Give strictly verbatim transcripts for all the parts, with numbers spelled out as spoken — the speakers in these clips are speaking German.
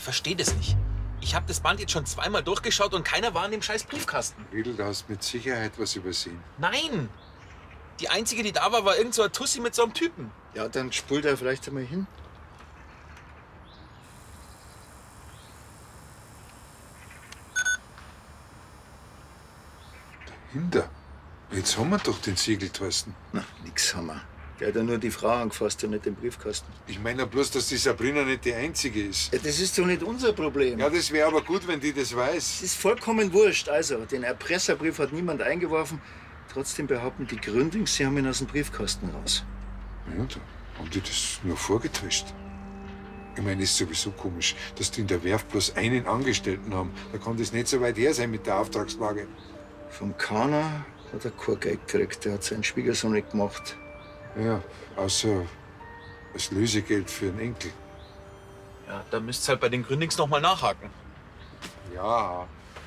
verstehe das nicht. Ich habe das Band jetzt schon zweimal durchgeschaut und keiner war in dem scheiß Briefkasten. Riedel, du hast mit Sicherheit was übersehen. Nein! Die einzige, die da war, war irgend so eine Tussi mit so einem Typen. Ja, dann spult er vielleicht einmal hin. Dahinter? Jetzt haben wir doch den Siegel, Thorsten. Na, nix haben wir. Der hat ja nur die Frau angefasst und nicht den Briefkasten. Ich meine ja bloß, dass die Sabrina nicht die Einzige ist. Ja, das ist doch nicht unser Problem. Ja, das wäre aber gut, wenn die das weiß. Das ist vollkommen wurscht. Also, den Erpresserbrief hat niemand eingeworfen. Trotzdem behaupten die Gründings, sie haben ihn aus dem Briefkasten raus. Ja, da haben die das nur vorgetäuscht. Ich meine, es ist sowieso komisch, dass die in der Werft bloß einen Angestellten haben. Da kann das nicht so weit her sein mit der Auftragslage. Vom Kana hat er kein Geld gekriegt. Der hat seinen Schwiegersohn nicht gemacht. Ja, außer das Lösegeld für einen Enkel. Ja, da müsst ihr halt bei den Gründings noch mal nachhaken. Ja.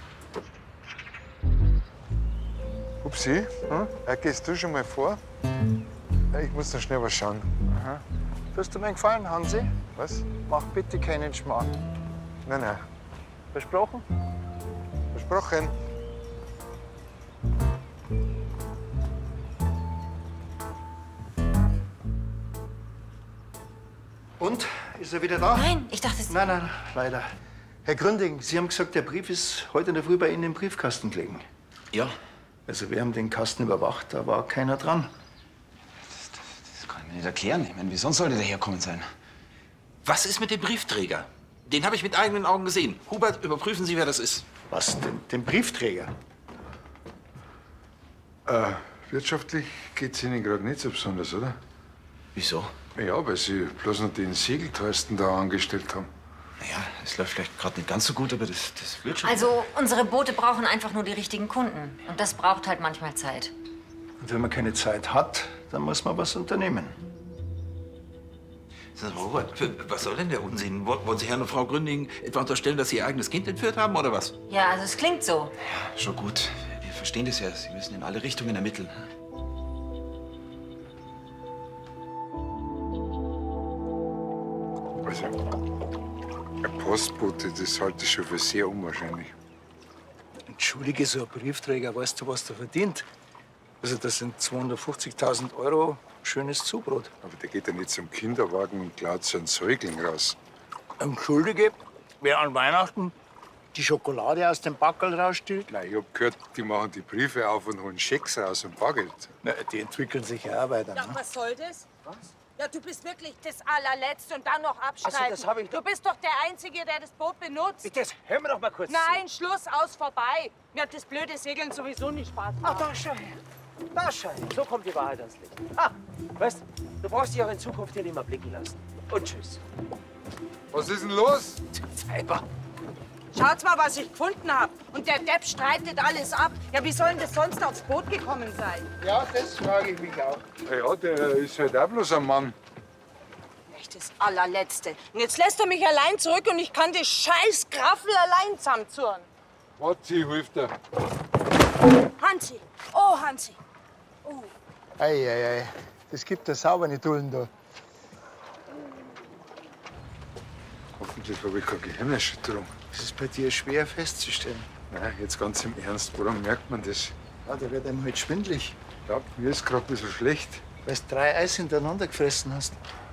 Upsi, hm? Ja, gehst du schon mal vor? Ja, ich muss da schnell was schauen. Aha. Tust du mir einen Gefallen, Hansi? Was? Mach bitte keinen Schmarrn. Nein, nein. Versprochen? Versprochen. Und? Ist er wieder da? Nein, ich dachte, es... Nein, nein, leider. Herr Gründing, Sie haben gesagt, der Brief ist heute in der Früh bei Ihnen im Briefkasten gelegen. Ja. Also wir haben den Kasten überwacht, da war keiner dran. Das, das, das kann ich mir nicht erklären. Ich meine, wie sonst sollte der herkommen sein? Was ist mit dem Briefträger? Den habe ich mit eigenen Augen gesehen. Hubert, überprüfen Sie, wer das ist. Was, den, den Briefträger? Äh, wirtschaftlich geht's Ihnen gerade nicht so besonders, oder? Wieso? Ja, weil Sie bloß noch den Segelthorsten da angestellt haben. Naja, es läuft vielleicht gerade nicht ganz so gut, aber das, das wird schon. Also, unsere Boote brauchen einfach nur die richtigen Kunden. Und das braucht halt manchmal Zeit. Und wenn man keine Zeit hat, dann muss man was unternehmen. Sag mal, Robert, was soll denn der Unsinn? Wollen Sie Herrn und Frau Gründing etwa unterstellen, dass Sie Ihr eigenes Kind entführt haben, oder was? Ja, also es klingt so. Ja, schon gut. Wir verstehen das ja. Sie müssen in alle Richtungen ermitteln. Also, ein Postbote, das halte ich schon für sehr unwahrscheinlich. Entschuldige, so ein Briefträger, weißt du, was der verdient? Also das sind zweihundertfünfzigtausend Euro, schönes Zubrot. Aber der geht ja nicht zum Kinderwagen und klaut so einen Säugling raus. Entschuldige, wer an Weihnachten die Schokolade aus dem Backerl rausstiehlt? Nein, ich hab gehört, die machen die Briefe auf und holen Schecks raus und Bargeld. Na, die entwickeln sich ja auch weiter. Ja, Ne? was soll das? Was? Ja, du bist wirklich das allerletzte und dann noch abstreiten. Also, das hab ich doch- Du bist doch der Einzige, der das Boot benutzt. Bitte, hör mir doch mal kurz Nein, Schluss, aus, vorbei. Mir hat das blöde Segeln sowieso nicht Spaß zu. Ach, gemacht. da schau her. Da schau her. So kommt die Wahrheit ans Licht. Ah, weißt du, du brauchst dich auch in Zukunft hier nicht mehr blicken lassen. Und tschüss. Was ist denn los? Weiber. Schaut mal, was ich gefunden habe. Und der Depp streitet alles ab. Ja, wie soll denn das sonst aufs Boot gekommen sein? Ja, das frage ich mich auch. Ja, der ist halt auch bloß ein Mann. Echt das allerletzte. Und jetzt lässt er mich allein zurück und ich kann das scheiß Graffel allein zusammenzurren. Warte, sie hilft dir. Hansi, oh Hansi. Oh. Ei, ei, ei. Das gibt eine saubere Tullen da. Hoffentlich habe ich keine Gehirnerschütterung. Das ist bei dir schwer festzustellen. Nein, jetzt ganz im Ernst, woran merkt man das? Ja, da wird einem halt schwindlig, Ich glaube, mir ist gerade ein bisschen schlecht. weil du drei Eis hintereinander gefressen hast.